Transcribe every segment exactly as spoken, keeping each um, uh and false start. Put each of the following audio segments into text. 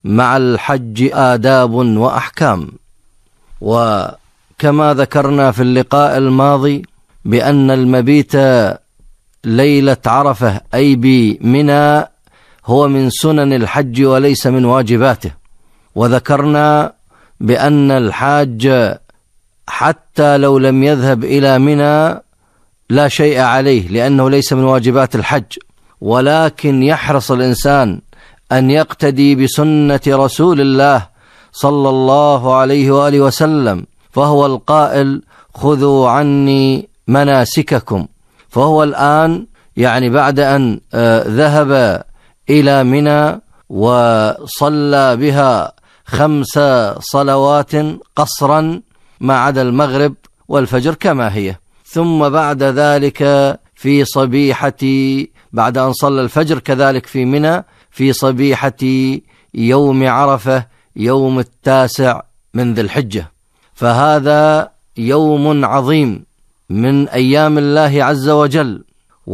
مع الحج آداب وأحكام. وكما ذكرنا في اللقاء الماضي بأن المبيت ليلة عرفة أي بمنى هو من سنن الحج وليس من واجباته، وذكرنا بأن الحاج حتى لو لم يذهب إلى منى لا شيء عليه لأنه ليس من واجبات الحج، ولكن يحرص الإنسان أن يقتدي بسنة رسول الله صلى الله عليه وآله وسلم، فهو القائل خذوا عني مناسككم. فهو الآن يعني بعد أن ذهب إلى منى وصلى بها خمس صلوات قصرا ما عدا المغرب والفجر كما هي، ثم بعد ذلك في صبيحة بعد أن صلى الفجر كذلك في منى في صبيحة يوم عرفة يوم التاسع من ذي الحجة، فهذا يوم عظيم من أيام الله عز وجل.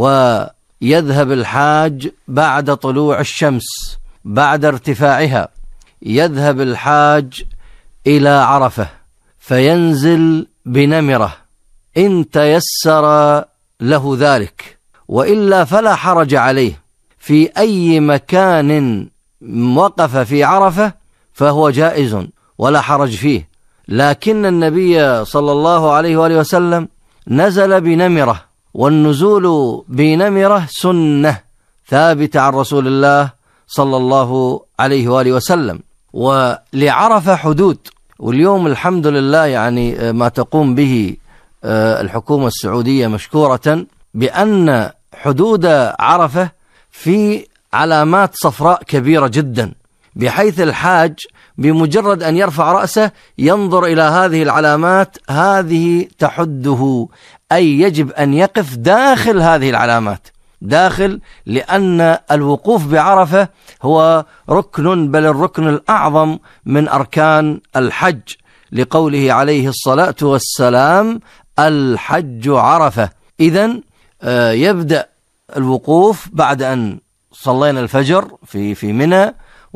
ويذهب الحاج بعد طلوع الشمس بعد ارتفاعها، يذهب الحاج إلى عرفة فينزل بنمرة إن تيسر له ذلك، وإلا فلا حرج عليه في أي مكان وقف في عرفة فهو جائز ولا حرج فيه. لكن النبي صلى الله عليه وآله وسلم نزل بنمرة، والنزول بنمرة سنة ثابتة عن رسول الله صلى الله عليه وآله وسلم. ولعرفة حدود، واليوم الحمد لله يعني ما تقوم به الحكومة السعودية مشكورة بأن حدود عرفة في علامات صفراء كبيرة جدا، بحيث الحاج بمجرد أن يرفع رأسه ينظر إلى هذه العلامات، هذه تحده، أي يجب أن يقف داخل هذه العلامات، داخل، لأن الوقوف بعرفة هو ركن، بل الركن الأعظم من أركان الحج، لقوله عليه الصلاة والسلام الحج عرفة. إذن يبدأ الوقوف بعد أن صلينا الفجر في في منى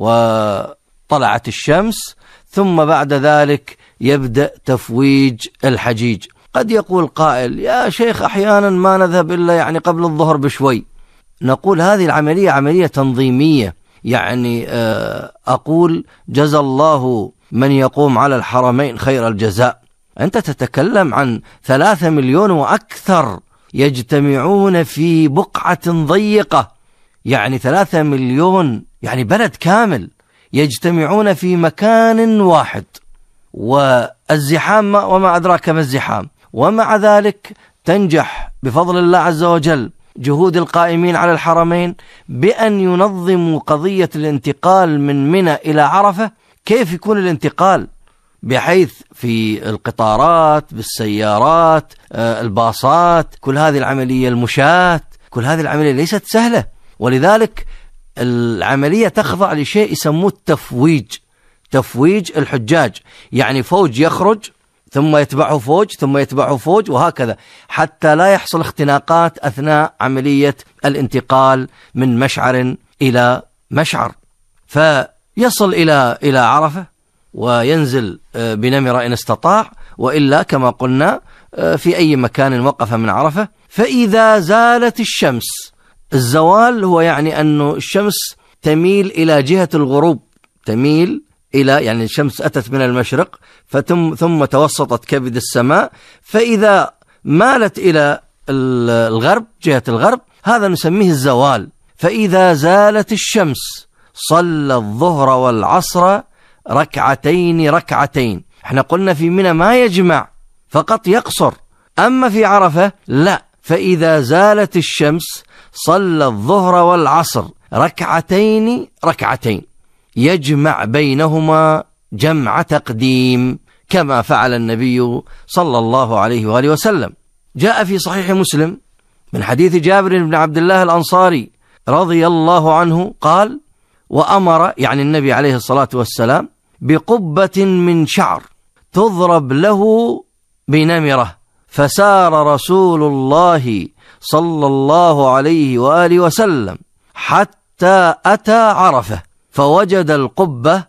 وطلعت الشمس، ثم بعد ذلك يبدأ تفويج الحجيج. قد يقول قائل يا شيخ أحيانا ما نذهب إلا يعني قبل الظهر بشوي. نقول هذه العملية عملية تنظيمية، يعني أقول جزى الله من يقوم على الحرمين خير الجزاء. أنت تتكلم عن ثلاثة مليون وأكثر يجتمعون في بقعة ضيقة، يعني ثلاثة مليون يعني بلد كامل يجتمعون في مكان واحد، والزحام وما أدراك ما الزحام. ومع ذلك تنجح بفضل الله عز وجل جهود القائمين على الحرمين بأن ينظموا قضية الانتقال من منى إلى عرفة. كيف يكون الانتقال؟ بحيث في القطارات، بالسيارات، الباصات، كل هذه العملية، المشاة، كل هذه العملية ليست سهلة، ولذلك العملية تخضع لشيء يسموه التفويج، تفويج الحجاج، يعني فوج يخرج ثم يتبعه فوج ثم يتبعه فوج وهكذا، حتى لا يحصل اختناقات أثناء عملية الانتقال من مشعر إلى مشعر. فيصل إلى إلى عرفة وينزل بنمرة إن استطاع، وإلا كما قلنا في أي مكان وقف من عرفة. فإذا زالت الشمس، الزوال هو يعني أن الشمس تميل إلى جهة الغروب، تميل إلى يعني الشمس أتت من المشرق فتم ثم توسطت كبد السماء، فإذا مالت إلى الغرب جهة الغرب هذا نسميه الزوال. فإذا زالت الشمس صلى الظهر والعصر ركعتين ركعتين. احنا قلنا في منى ما يجمع، فقط يقصر، أما في عرفة لا، فإذا زالت الشمس صلى الظهر والعصر ركعتين ركعتين، يجمع بينهما جمع تقديم كما فعل النبي صلى الله عليه وآله وسلم. جاء في صحيح مسلم من حديث جابر بن عبد الله الأنصاري رضي الله عنه قال: وأمر يعني النبي عليه الصلاة والسلام بقبة من شعر تضرب له بنمرة، فسار رسول الله صلى الله عليه وآله وسلم حتى أتى عرفة، فوجد القبة